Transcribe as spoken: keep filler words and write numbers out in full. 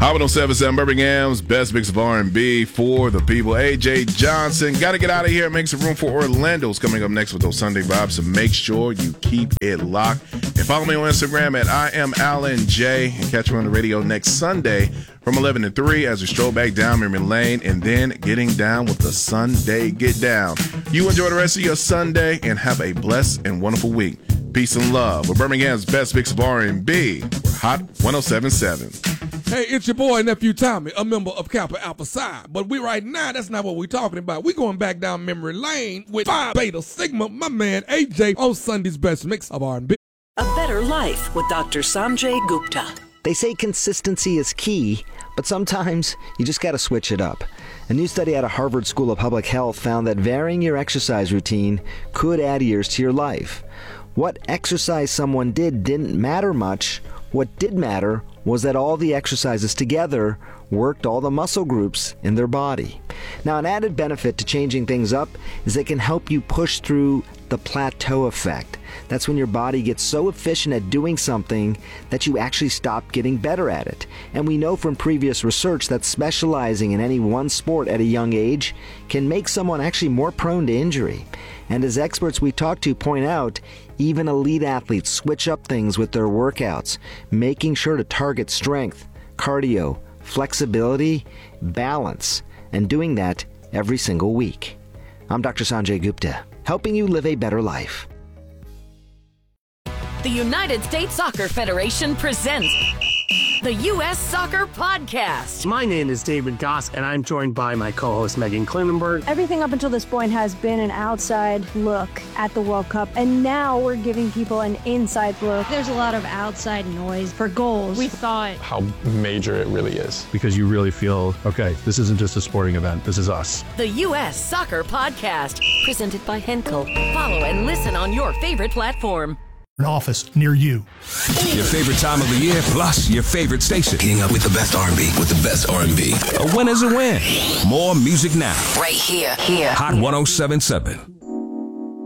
Hot one oh seven point seven Birmingham's best mix of R and B for the people. A J Johnson. Got to get out of here and make some room for Orlando's coming up next with those Sunday vibes. So make sure you keep it locked. And follow me on Instagram at I am Alan J. And catch me on the radio next Sunday from eleven to three as we stroll back down memory lane and then getting down with the Sunday Get Down. You enjoy the rest of your Sunday and have a blessed and wonderful week. Peace and love. With Birmingham's best mix of R and B, we're Hot one oh seven point seven. Hey, it's your boy, Nephew Tommy, a member of Kappa Alpha Psi. But we right now, that's not what we're talking about. We're going back down memory lane with Phi Beta Sigma, my man A J, on Sunday's best mix of R and B. A Better Life with Doctor Sanjay Gupta. They say consistency is key, but sometimes you just got to switch it up. A new study out of Harvard School of Public Health found that varying your exercise routine could add years to your life. What exercise someone did didn't matter much. What did matter was that all the exercises together worked all the muscle groups in their body. Now, an added benefit to changing things up is it can help you push through the plateau effect. That's when your body gets so efficient at doing something that you actually stop getting better at it. And we know from previous research that specializing in any one sport at a young age can make someone actually more prone to injury. And as experts we talk to point out, even elite athletes switch up things with their workouts, making sure to target strength, cardio, flexibility, balance, and doing that every single week. I'm Doctor Sanjay Gupta, helping you live a better life. The United States Soccer Federation presents the U S Soccer Podcast. My name is David Goss, and I'm joined by my co-host Megan Klinenberg. Everything up until this point has been an outside look at the World Cup, and now we're giving people an inside look. There's a lot of outside noise for goals. We thought how major it really is. Because you really feel, okay, this isn't just a sporting event, this is us. The U S Soccer Podcast, presented by Henkel. Follow and listen on your favorite platform. An office near you. Your favorite time of the year, plus your favorite station. Getting up with the best R and B, with the best R and B. A win is a win. More music now. Right here. Here. Hot one oh seven point seven.